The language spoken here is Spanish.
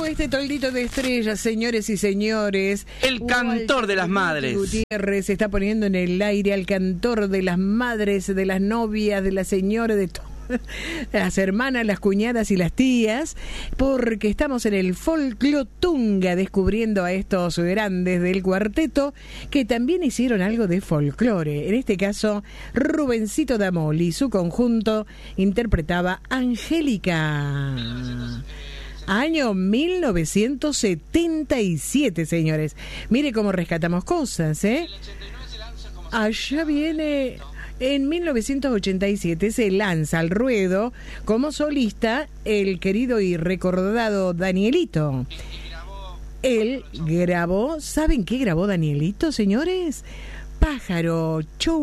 este toldito de estrellas, señores y señores. El cantor de las madres. Gutiérrez se está poniendo en el aire al cantor de las madres, de las novias, de las señoras, de todo. Las hermanas, las cuñadas y las tías, porque estamos en el Folclotunga descubriendo a estos grandes del cuarteto que también hicieron algo de folclore. En este caso, Rubencito Damoli y su conjunto interpretaba Angélica. Año 1977, señores. Mire cómo rescatamos cosas, ¿eh? Allá viene... En 1987 se lanza al ruedo como solista el querido y recordado Danielito. Él grabó, ¿saben qué grabó Danielito, señores? Pájaro, Show.